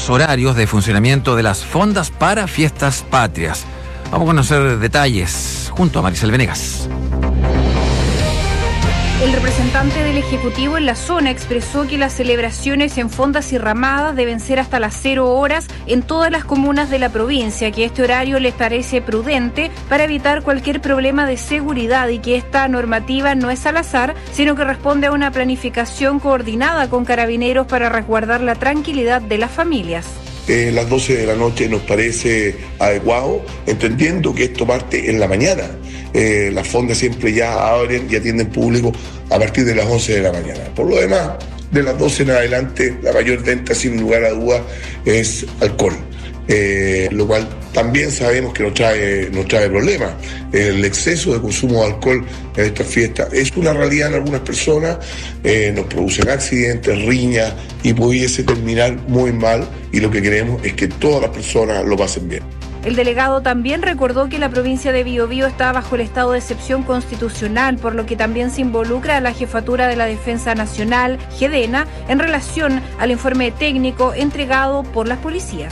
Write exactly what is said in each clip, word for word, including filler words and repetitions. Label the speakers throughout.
Speaker 1: los horarios de funcionamiento de las fondas para fiestas patrias. Vamos a conocer detalles junto a Maricel Venegas.
Speaker 2: El representante del Ejecutivo en la zona expresó que las celebraciones en fondas y ramadas deben ser hasta las cero horas en todas las comunas de la provincia, que este horario les parece prudente para evitar cualquier problema de seguridad y que esta normativa no es al azar, sino que responde a una planificación coordinada con carabineros para resguardar la tranquilidad de las familias.
Speaker 3: Eh, las doce de la noche nos parece adecuado, entendiendo que esto parte en la mañana. Eh, las fondas siempre ya abren y atienden público a partir de las once de la mañana. Por lo demás, de las doce en adelante, la mayor venta, sin lugar a dudas, es alcohol. Eh, lo cual también sabemos que nos trae, nos trae problemas. El exceso de consumo de alcohol en estas fiestas es una realidad en algunas personas, eh, nos producen accidentes, riñas y pudiese terminar muy mal, y lo que queremos es que todas las personas lo pasen bien.
Speaker 2: El delegado también recordó que la provincia de Biobío está bajo el estado de excepción constitucional, por lo que también se involucra a la Jefatura de la Defensa Nacional, GEDENA, en relación al informe técnico entregado por las policías.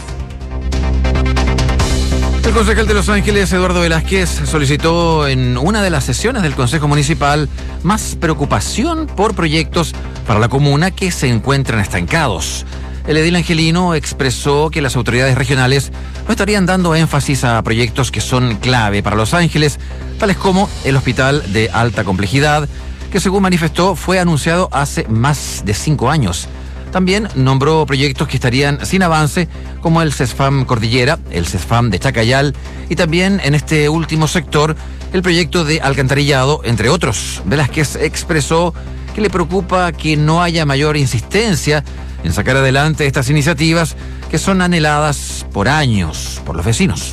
Speaker 1: El concejal de Los Ángeles, Eduardo Velázquez, solicitó en una de las sesiones del Consejo Municipal más preocupación por proyectos para la comuna que se encuentran estancados. El edil angelino expresó que las autoridades regionales no estarían dando énfasis a proyectos que son clave para Los Ángeles, tales como el hospital de alta complejidad, que según manifestó fue anunciado hace más de cinco años. También nombró proyectos que estarían sin avance, como el CESFAM Cordillera, el CESFAM de Chacayal y también en este último sector el proyecto de alcantarillado, entre otros. Velázquez expresó que le preocupa que no haya mayor insistencia en sacar adelante estas iniciativas que son anheladas por años por los vecinos.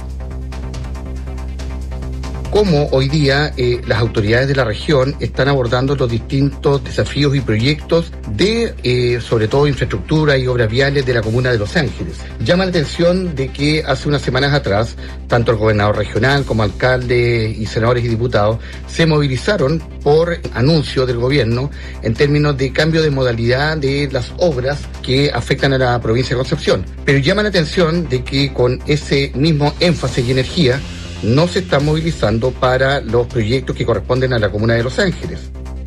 Speaker 4: Cómo hoy día eh, las autoridades de la región están abordando los distintos desafíos y proyectos de, eh, sobre todo, infraestructura y obras viales de la comuna de Los Ángeles. Llama la atención de que hace unas semanas atrás, tanto el gobernador regional como alcaldes y senadores y diputados se movilizaron por anuncio del gobierno en términos de cambio de modalidad de las obras que afectan a la provincia de Concepción. Pero llama la atención de que con ese mismo énfasis y energía no se está movilizando para los proyectos que corresponden a la comuna de Los Ángeles.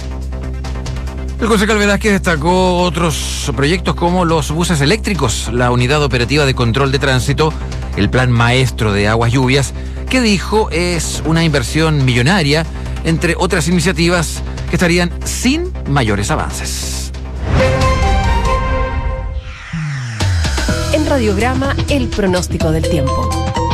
Speaker 1: El concejal Velázquez destacó otros proyectos como los buses eléctricos, la unidad operativa de control de tránsito, el plan maestro de aguas lluvias, que dijo es una inversión millonaria, entre otras iniciativas que estarían sin mayores avances.
Speaker 5: En Radiograma, el pronóstico del tiempo.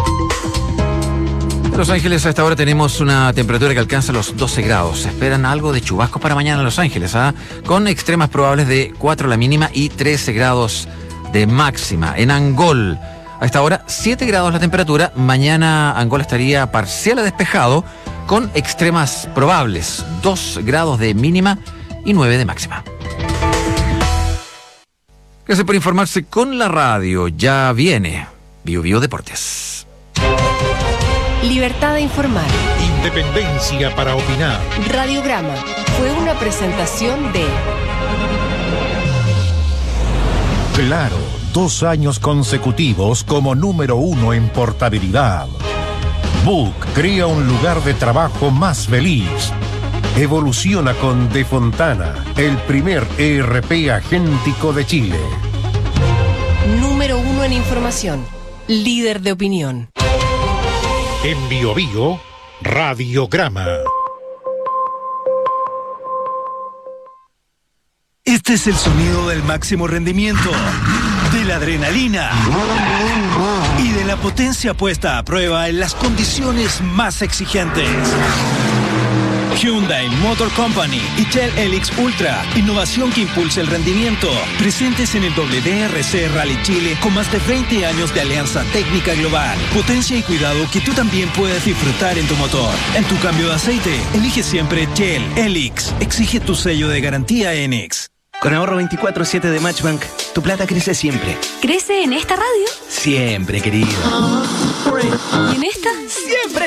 Speaker 1: En Los Ángeles a esta hora tenemos una temperatura que alcanza los doce grados. Se esperan algo de chubascos para mañana en Los Ángeles, ¿ah? Con extremas probables de cuatro la mínima y trece grados de máxima. En Angol, a esta hora siete grados la temperatura. Mañana Angol estaría parcial a despejado con extremas probables, dos grados de mínima y nueve de máxima. Gracias por informarse con la radio. Ya viene Bio Bio Deportes.
Speaker 5: Libertad de informar.
Speaker 6: Independencia para opinar.
Speaker 5: Radiograma fue una presentación de
Speaker 6: Claro, dos años consecutivos como número uno en portabilidad. Book crea un lugar de trabajo más feliz. Evoluciona con De Fontana, el primer E R P agéntico de Chile.
Speaker 5: número uno en información. Líder de opinión.
Speaker 6: En Bio Bio, Radiograma.
Speaker 7: Este es el sonido del máximo rendimiento, de la adrenalina y de la potencia puesta a prueba en las condiciones más exigentes. Hyundai Motor Company y Shell Helix Ultra, innovación que impulsa el rendimiento. Presentes en el W D R C Rally Chile con más de veinte años de alianza técnica global. Potencia y cuidado que tú también puedes disfrutar en tu motor. En tu cambio de aceite, elige siempre Shell Helix. Exige tu sello de garantía Enix.
Speaker 8: Con ahorro veinticuatro siete de Matchbank, tu plata crece siempre.
Speaker 9: ¿Crece en esta radio?
Speaker 8: Siempre, querido.
Speaker 9: ¿Y en esta?
Speaker 8: Siempre.